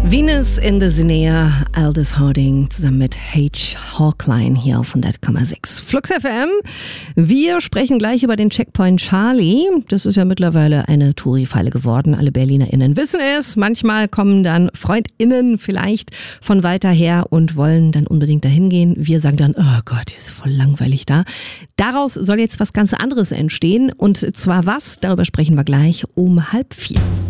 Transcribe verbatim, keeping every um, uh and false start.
Venus in the Sinea, Aldous Harding zusammen mit H. Hawkline hier auf hundert Komma sechs. Flux F M. Wir sprechen gleich über den Checkpoint Charlie. Das ist ja mittlerweile eine Touri-Falle geworden. Alle BerlinerInnen wissen es. Manchmal kommen dann FreundInnen vielleicht von weiter her und wollen dann unbedingt dahin gehen. Wir sagen dann, oh Gott, ist voll langweilig da. Daraus soll jetzt was ganz anderes entstehen. Und zwar was? Darüber sprechen wir gleich um halb vier.